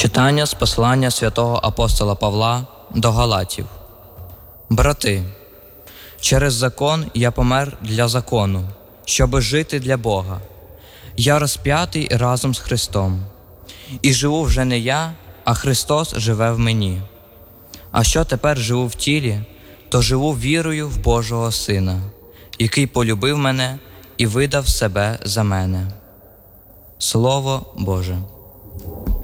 Читання з послання святого апостола Павла до Галатів. Брати, через закон я помер для закону, щоби жити для Бога. Я розп'ятий разом з Христом. І живу вже не я, а Христос живе в мені. А що тепер живу в тілі, то живу вірою в Божого Сина, який полюбив мене і видав себе за мене. Слово Боже.